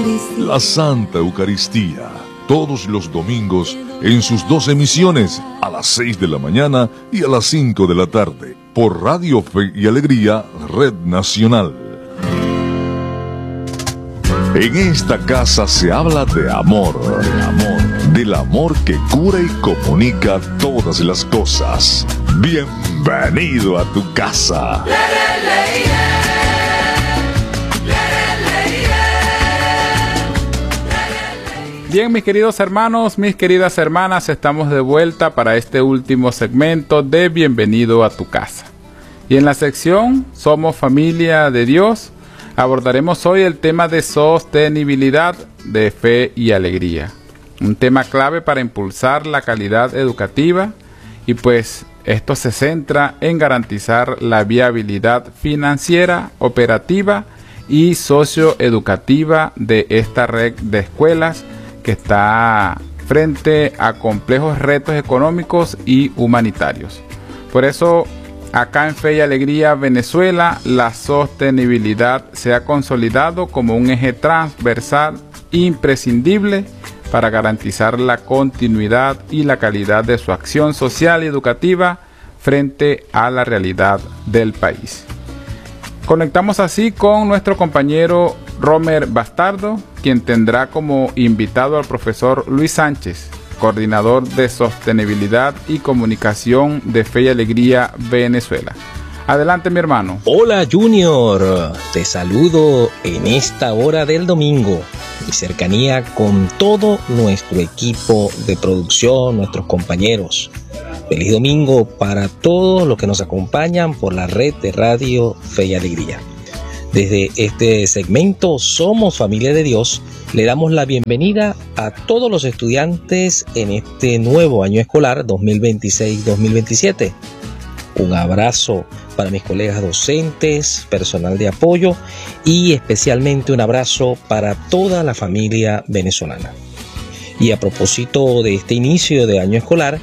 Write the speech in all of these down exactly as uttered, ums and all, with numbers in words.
La Santa Eucaristía, todos los domingos en sus dos emisiones, a las seis de la mañana y a las cinco de la tarde, por Radio Fe y Alegría, Red Nacional. En esta casa se habla de amor, de amor, del amor que cura y comunica todas las cosas. Bienvenido a tu casa. Bien, mis queridos hermanos, mis queridas hermanas, estamos de vuelta para este último segmento de Bienvenido a tu casa. Y en la sección Somos Familia de Dios, abordaremos hoy el tema de sostenibilidad de fe y alegría. Un tema clave para impulsar la calidad educativa y pues esto se centra en garantizar la viabilidad financiera, operativa y socioeducativa de esta red de escuelas que está frente a complejos retos económicos y humanitarios. Por eso, acá en Fe y Alegría Venezuela, la sostenibilidad se ha consolidado como un eje transversal imprescindible para garantizar la continuidad y la calidad de su acción social y educativa frente a la realidad del país. Conectamos así con nuestro compañero Romer Bastardo, quien tendrá como invitado al profesor Luis Sánchez, coordinador de Sostenibilidad y Comunicación de Fe y Alegría Venezuela. Adelante, mi hermano. Hola, Junior. Te saludo en esta hora del domingo. Mi cercanía con todo nuestro equipo de producción, nuestros compañeros. Feliz domingo para todos los que nos acompañan por la red de Radio Fe y Alegría. Desde este segmento Somos Familia de Dios, le damos la bienvenida a todos los estudiantes en este nuevo año escolar dos mil veintiséis dos mil veintisiete. Un abrazo para mis colegas docentes, personal de apoyo y especialmente un abrazo para toda la familia venezolana. Y a propósito de este inicio de año escolar,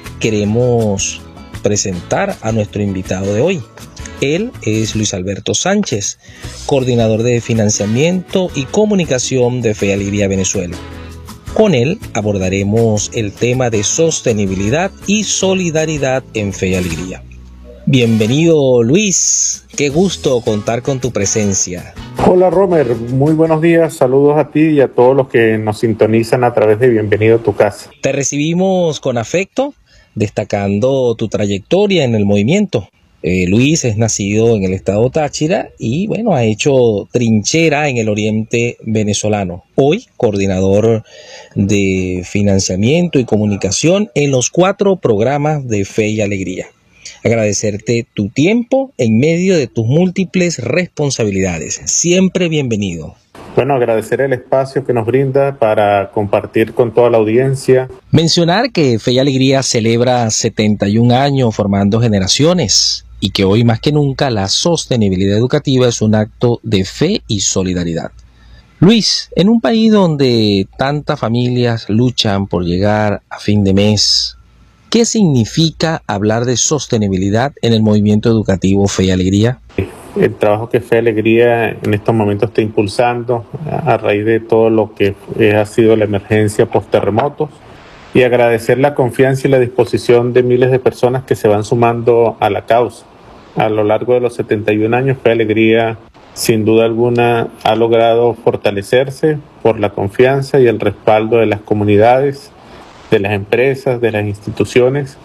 queremos presentar a nuestro invitado de hoy. Él es Luis Alberto Sánchez, coordinador de Financiamiento y Comunicación de Fe y Alegría Venezuela. Con él abordaremos el tema de sostenibilidad y solidaridad en Fe y Alegría. Bienvenido, Luis. Qué gusto contar con tu presencia. Hola, Romer. Muy buenos días. Saludos a ti y a todos los que nos sintonizan a través de Bienvenido a tu casa. Te recibimos con afecto, destacando tu trayectoria en el movimiento. Eh, Luis es nacido en el estado Táchira y bueno, ha hecho trinchera en el oriente venezolano. Hoy, coordinador de financiamiento y comunicación en los cuatro programas de Fe y Alegría. Agradecerte tu tiempo en medio de tus múltiples responsabilidades. Siempre bienvenido. Bueno, agradecer el espacio que nos brinda para compartir con toda la audiencia. Mencionar que Fe y Alegría celebra setenta y un años formando generaciones y que hoy más que nunca la sostenibilidad educativa es un acto de fe y solidaridad. Luis, en un país donde tantas familias luchan por llegar a fin de mes, ¿qué significa hablar de sostenibilidad en el movimiento educativo Fe y Alegría? El trabajo que Fe y Alegría en estos momentos está impulsando a raíz de todo lo que ha sido la emergencia post-terremotos y agradecer la confianza y la disposición de miles de personas que se van sumando a la causa. A lo largo de los setenta y un años, Fe y Alegría, sin duda alguna, ha logrado fortalecerse por la confianza y el respaldo de las comunidades, de las empresas, de las instituciones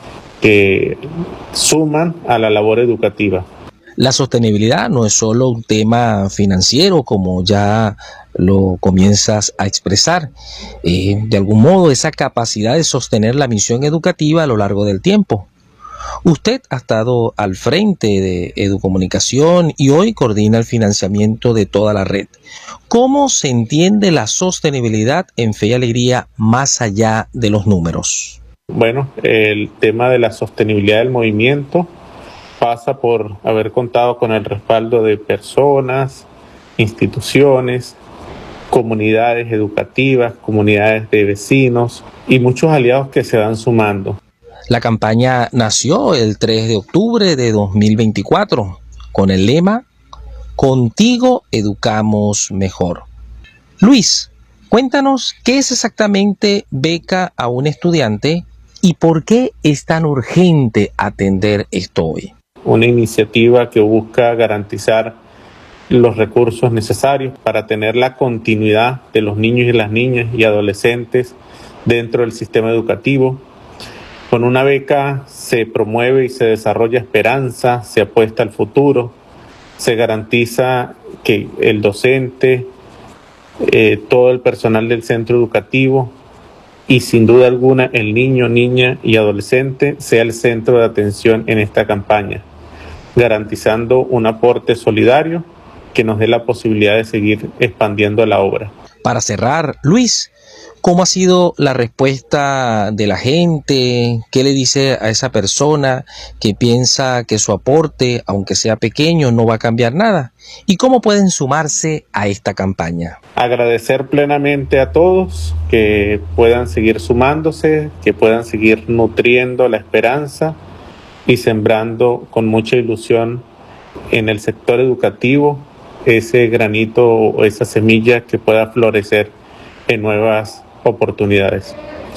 que suman a la labor educativa. La sostenibilidad no es solo un tema financiero, como ya lo comienzas a expresar. Eh, de algún modo, esa capacidad de sostener la misión educativa a lo largo del tiempo. Usted ha estado al frente de Educomunicación y hoy coordina el financiamiento de toda la red. ¿Cómo se entiende la sostenibilidad en Fe y Alegría más allá de los números? Bueno, el tema de la sostenibilidad del movimiento pasa por haber contado con el respaldo de personas, instituciones, comunidades educativas, comunidades de vecinos y muchos aliados que se van sumando. La campaña nació el tres de octubre de dos mil veinticuatro con el lema Contigo educamos mejor. Luis, cuéntanos qué es exactamente Beca a un Estudiante y por qué es tan urgente atender esto hoy. Una iniciativa que busca garantizar los recursos necesarios para tener la continuidad de los niños y las niñas y adolescentes dentro del sistema educativo. Con una beca se promueve y se desarrolla esperanza, se apuesta al futuro, se garantiza que el docente, eh, todo el personal del centro educativo y sin duda alguna el niño, niña y adolescente sea el centro de atención en esta campaña, garantizando un aporte solidario que nos dé la posibilidad de seguir expandiendo la obra. Para cerrar, Luis, ¿cómo ha sido la respuesta de la gente? ¿Qué le dice a esa persona que piensa que su aporte, aunque sea pequeño, no va a cambiar nada? ¿Y cómo pueden sumarse a esta campaña? Agradecer plenamente a todos que puedan seguir sumándose, que puedan seguir nutriendo la esperanza y sembrando con mucha ilusión en el sector educativo ese granito o esa semilla que pueda florecer en nuevas oportunidades.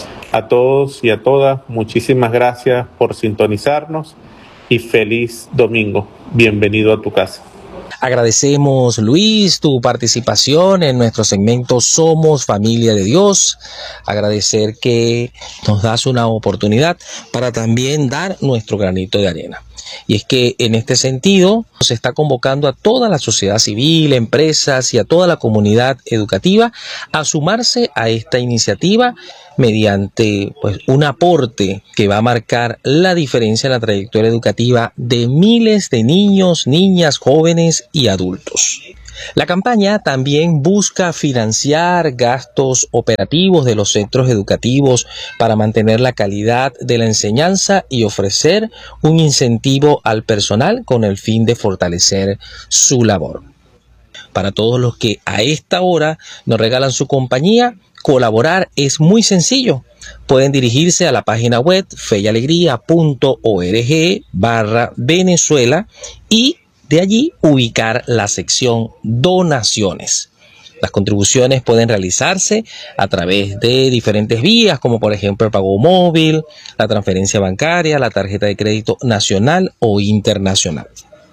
A todos y a todas, muchísimas gracias por sintonizarnos y feliz domingo. Bienvenido a tu casa. Agradecemos, Luis, tu participación en nuestro segmento Somos Familia de Dios. Agradecer que nos das una oportunidad para también dar nuestro granito de arena. Y es que en este sentido se está convocando a toda la sociedad civil, empresas y a toda la comunidad educativa a sumarse a esta iniciativa mediante pues, un aporte que va a marcar la diferencia en la trayectoria educativa de miles de niños, niñas, jóvenes y adultos. La campaña también busca financiar gastos operativos de los centros educativos para mantener la calidad de la enseñanza y ofrecer un incentivo al personal con el fin de fortalecer su labor. Para todos los que a esta hora nos regalan su compañía, colaborar es muy sencillo. Pueden dirigirse a la página web feyalegría punto org barra Venezuela y de allí ubicar la sección donaciones. Las contribuciones pueden realizarse a través de diferentes vías, como por ejemplo el pago móvil, la transferencia bancaria, la tarjeta de crédito nacional o internacional.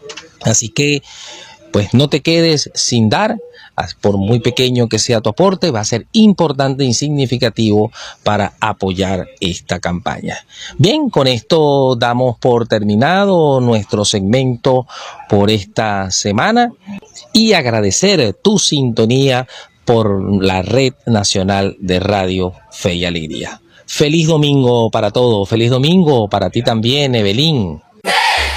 Así que, pues no te quedes sin dar, por muy pequeño que sea tu aporte, va a ser importante y significativo para apoyar esta campaña. Bien, con esto damos por terminado nuestro segmento por esta semana y agradecer tu sintonía por la Red Nacional de Radio Fe y Alegría. Feliz domingo para todos, feliz domingo para ti también, Evelyn.